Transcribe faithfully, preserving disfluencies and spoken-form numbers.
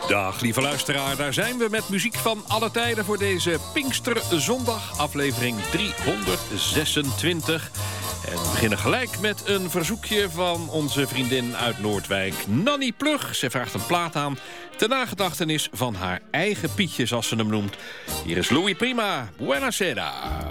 Dag lieve luisteraar, daar zijn we met muziek van alle tijden voor deze Pinksterzondag, aflevering driehonderdzesentwintig. En we beginnen gelijk met een verzoekje van onze vriendin uit Noordwijk, Nanny Plug. Ze vraagt een plaat aan ter nagedachtenis van haar eigen Pietje, zoals ze hem noemt. Hier is Louis Prima, Buenasera.